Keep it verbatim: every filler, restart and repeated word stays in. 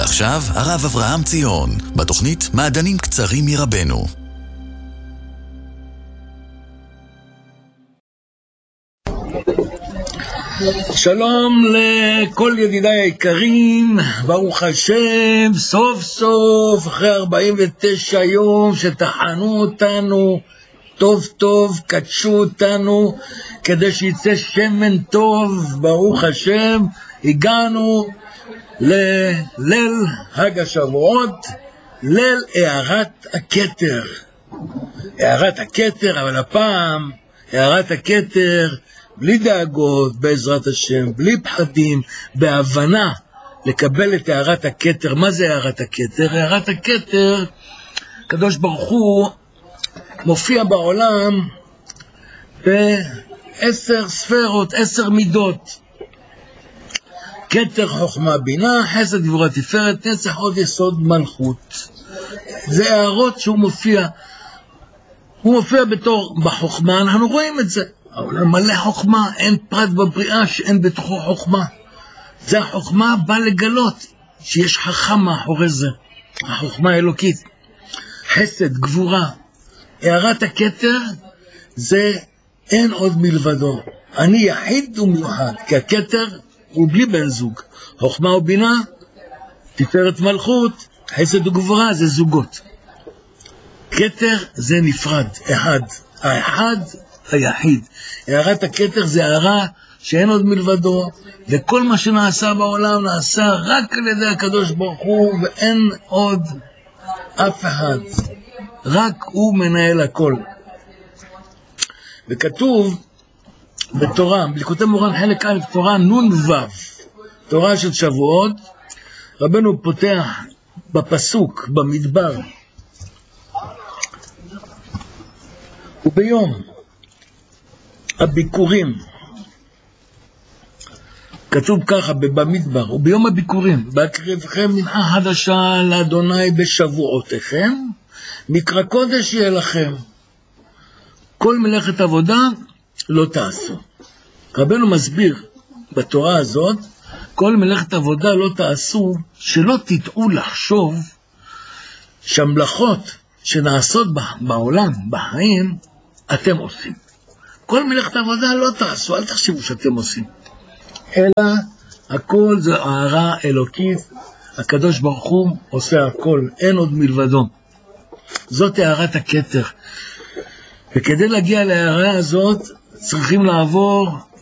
ועכשיו הרב אברהם ציון, בתוכנית מעדנים קצרים מרבנו. שלום לכל ידידיי היקרים, ברוך השם, סוף סוף אחרי ארבעים ותשע יום שטחנו אותנו טוב טוב, קדשו אותנו כדי שיצא שמן טוב, ברוך השם, הגענו לליל חג השבועות, ליל הערת הכתר. הערת הכתר, אבל הפעם הערת הכתר בלי דאגות, בעזרת השם, בלי פחדים, בהבנה לקבל את הערת הכתר. מה זה הערת הכתר? הערת הכתר, הקדוש ברוך הוא מופיע בעולם בעשר ספרות, עשר מידות. כתר חוכמה בינה, חסד גבורה תפארת, נצח עוד יסוד מלכות. זה הערות שהוא מופיע. הוא מופיע בתור בחוכמה, אנחנו רואים את זה. העולם מלא חוכמה, אין פרט בבריאה שאין בתוכו חוכמה. זה החוכמה בא לגלות שיש חכם מאחורי זה, החוכמה האלוקית. חסד, גבורה. הערת הכתר זה אין עוד מלבדו. אני יחיד ומיוחד, כי הכתר הוא בלי בן זוג. חוכמה ובינה, תפארת מלכות, חסד וגבורה זה זוגות. כתר זה נפרד, אחד. האחד היחיד. הערת הכתר זה הערה שאין עוד מלבדו, וכל מה שנעשה בעולם נעשה רק על ידי הקדוש ברוך הוא, ואין עוד אף אחד. רק הוא מנהל הכל. וכתוב בתורה, בליקוטי מורן חלק א', תורה נון וו, תורה של שבועות, רבנו פותח בפסוק, במדבר, וביום הביקורים, כתוב ככה במדבר, וביום הביקורים, בהקריבכם מנחה חדשה לאדוני בשבועותיכם, מקרא קודש יהיה לכם, כל מלאכת עבודה לא תעשו. רבנו מסביר בתורה הזאת, כל מלאכת עבודה לא תעשו, שלא תטעו לחשוב שהמלאכות שנעשות בעולם, בחיים, אתם עושים. כל מלאכת עבודה לא תעשו, אל תחשבו שאתם עושים. אלא הכל זה הערה אלוקית, הקדוש ברוך הוא עושה הכל, אין עוד מלבדו. זאת הערת הכתר. וכדי להגיע להערה הזאת, צריכים לעבור